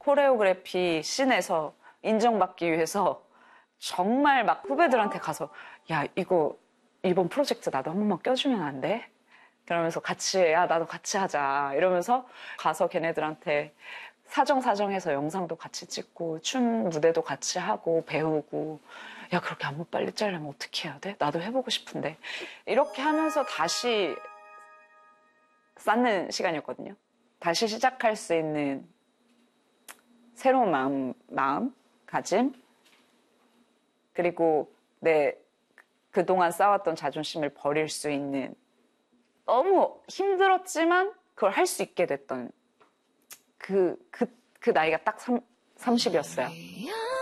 코레오그래피 씬에서 인정받기 위해서 정말 막 후배들한테 가서 야, 이거 이번 프로젝트 나도 한 번만 껴주면 안 돼? 그러면서 같이, 야, 나도 같이 하자. 이러면서 가서 걔네들한테 사정사정해서 영상도 같이 찍고 춤 무대도 같이 하고 배우고 야, 그렇게 안무 빨리 짜려면 어떻게 해야 돼? 나도 해보고 싶은데. 이렇게 하면서 다시 쌓는 시간이었거든요. 다시 시작할 수 있는 새로운 마음가짐. 그리고 내 그동안 쌓았던 자존심을 버릴 수 있는 너무 힘들었지만 그걸 할 수 있게 됐던 그 나이가 딱 30이었어요.